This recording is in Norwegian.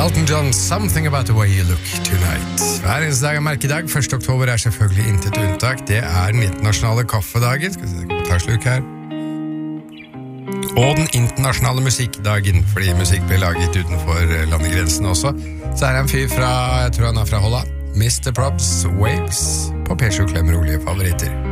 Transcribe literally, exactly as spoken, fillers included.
Elton John, Something About The Way You Look Tonight. Hver eneste dag er merkedag. første oktober er selvfølgelig intet unntak. Det er den internasjonale kaffedagen. Skal vi se, ta sluk her. Og den internasjonale musikkdagen, fordi musikk blir laget utenfor landegrensen også. Så er det en fyr fra, jeg tror han er fra Holland, mister Probs Waves på P sju Klemmer Olje favoritter.